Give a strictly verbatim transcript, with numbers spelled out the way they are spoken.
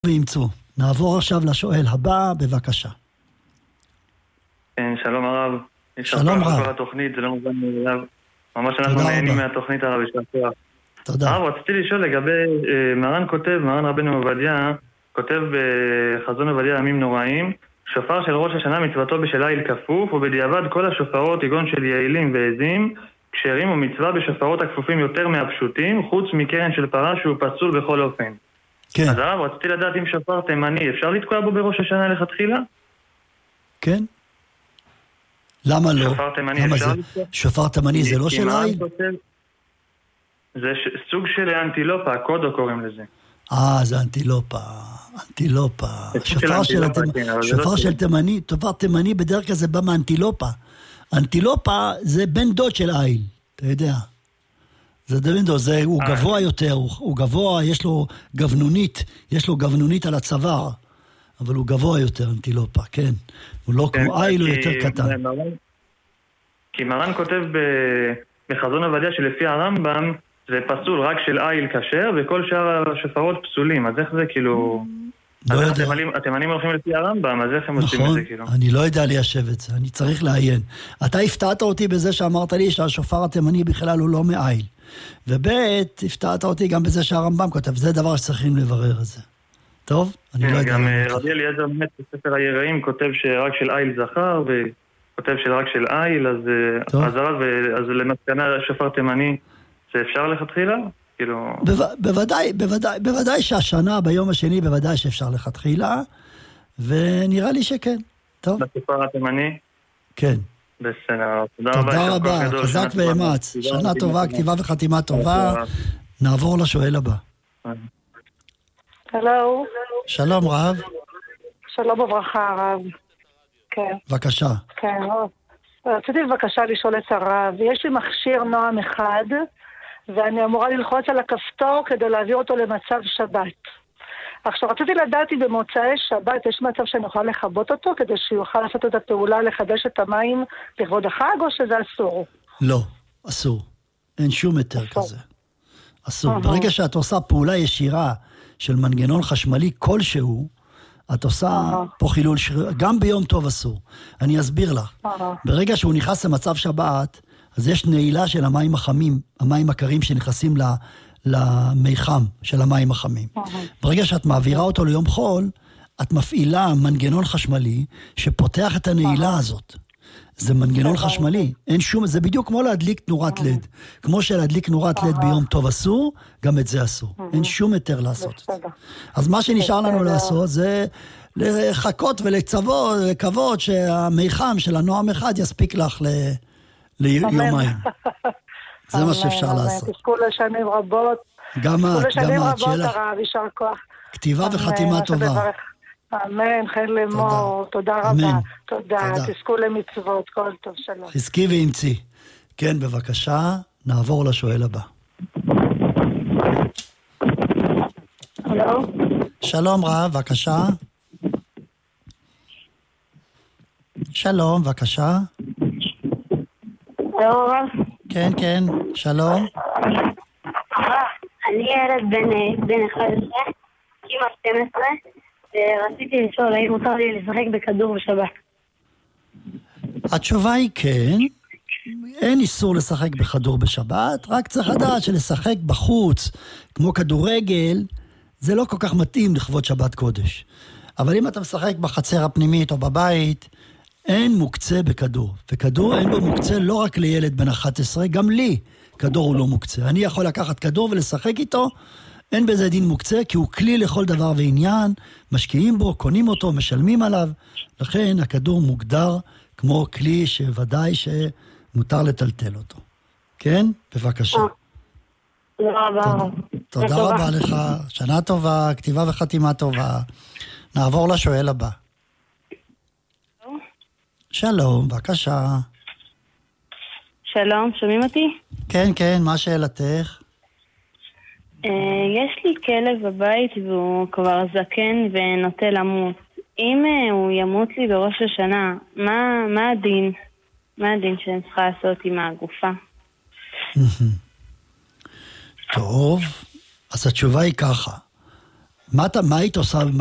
וימצאו. נעבור עכשיו לשואל הבא, בבקשה. שלום הרב. שלום רב. התוכנית, זה לא מובן מאליו. ממש אנחנו נהנים מהתוכנית הרב. תודה. הרב, רציתי לשאול לגבי, מרן כותב, מרן רבנו עובדיה, כותב בחזון עובדיה ימים נוראים, שופר של ראש השנה מצוותו בשל איל כפוף, ובדיעבד כל השופרות כגון של יעילים ועזים, כשרים ומצווה בשופרות הכפופים יותר מהפשוטים, חוץ מקרן של פרה שהוא פסול בכל אופן. כן. אז הרב, רציתי לדעת אם שופר תימני, אפשר לתקוע בו בראש השנה לכתחילה? כן. למה לא? שופר תימני למה אפשר זה? לתקוע? שופר תימני זה לא של איל? זה ש... סוג של אנטילופה, הקודו קוראים לזה. אה, זה אנטילופה. אנטילופה. שופר של התימני, שופר של תימני, שופר תימני בדרך כלל זה בא מאנטילופה. אנטילופה זה בן דוד של איל, אתה יודע. זה דבנדו, זה, הוא גבוה יותר, הוא, הוא גבוה, יש לו גבנונית, יש לו גבנונית על הצוואר, אבל הוא גבוה יותר, אנטילופה, כן. הוא לא כן, כמו איל, הוא יותר קטן. מרן, כי מרן כותב בחזון עובדיה שלפי הרמב"ם, זה פסול רק של איל כשר, וכל שאר השופרות פסולים, אז איך זה כאילו... לא יודע. התימנים, התימנים הולכים לפי הרמב"ם, אז איך הם עושים את זה כאילו? נכון, אני לא יודע ליישב את זה, אני צריך לעיין. אתה הפתעת אותי בזה שאמרת לי שהשופר התימני בכלל הוא לא מאיל. ובית, הפתעת אותי גם בזה שהרמב"ם כותב, זה דבר שצריכים לברר את זה. טוב? אני לא יודע. גם רבי אליעזר באמת בספר היראים כותב שרק של איל זכר, וכותב שרק של איל, אז למסקנה שופר תימני, זה אפשר לכתחילה? כאילו... בוודאי, בוודאי, בוודאי שהשנה, ביום השני, בוודאי שאפשר לכתחילה, ונראה לי שכן. טוב? בשופר התימני? כן. בסדר, תודה רבה. תודה רבה, חזק ואמץ. שנה טובה, כתיבה וחתימה טובה. נעבור לשואל הבא. הלו. שלום רב. שלום וברכה הרב. כן. בבקשה. כן, רציתי בבקשה לשאול את הרב. יש לי מכשיר נועם אחד, ואני אמורה ללחוץ על הכפתור כדי להעביר אותו למצב שבת. עכשיו, רציתי לדעת אם במוצאי שבת יש מצב שאני יכולה לכבות אותו כדי שיוכל לעשות את הפעולה לחדש את המים לכבוד החג, או שזה אסור? לא, אסור. אין שום היתר כזה. אסור. ברגע שאת עושה פעולה ישירה של מנגנון חשמלי כלשהו, את עושה פה חילול שריר, גם ביום טוב אסור. אני אסביר לך. ברגע שהוא נכנס למצב שבת, אז יש נעילה של המים החמים, המים הקרים שנכנסים ל... למיחם של המים החמים. ברגע שאת מעבירה אותו ליום חול, את מפעילה מנגנון חשמלי שפותח את הנעילה הזאת. זה מנגנון חשמלי. אין שום, זה בדיוק כמו להדליק נורת לד. כמו שלהדליק נורת לד ביום טוב אסור, גם את זה אסור. אין שום היתר לעשות את זה. אז מה שנשאר לנו לעשות זה לחכות ולקוות, לקוות שהמיחם של הנועם אחד יספיק לך ליומיים. זה מה שאפשר לעשות. תזכו לשנים רבות. גם את, גם את, שיהיה לך כתיבה וחתימה טובה. אמן, חן לאמור, תודה רבה. תודה, תזכו למצוות, כל טוב, שלום. חזקי ואמצי. כן, בבקשה, נעבור לשואל הבא. הלו? שלום רב, בבקשה. שלום, בבקשה. הלו רב. כן, כן, שלום. אני ילד בן אחד עשרה, כמעט שתים עשרה, ורציתי לשאול האם מותר לי לשחק בכדור בשבת. התשובה היא כן. אין איסור לשחק בכדור בשבת, רק צריך לדעת שלשחק בחוץ, כמו כדורגל, זה לא כל כך מתאים לכבוד שבת קודש. אבל אם אתה משחק בחצר הפנימית או בבית, אין מוקצה בכדור. וכדור אין בו מוקצה לא רק לילד בן אחת עשרה, גם לי כדור הוא לא מוקצה. אני יכול לקחת כדור ולשחק איתו, אין בזה דין מוקצה, כי הוא כלי לכל דבר ועניין, משקיעים בו, קונים אותו, משלמים עליו. לכן הכדור מוגדר כמו כלי שוודאי שמותר לטלטל אותו. כן? בבקשה. תודה רבה. תודה רבה לך. שנה טובה, כתיבה וחתימה טובה. נעבור לשואל הבא. שלום, בבקשה. שלום, שומעים אותי? כן, כן, מה שאלתך? יש לי כלב בבית והוא כבר זקן ונוטה למות. אם הוא ימות לי בראש השנה, מה, מה הדין? מה הדין שאני צריכה לעשות עם הגופה? טוב, אז התשובה היא ככה. מה, אתה, מה היית עושה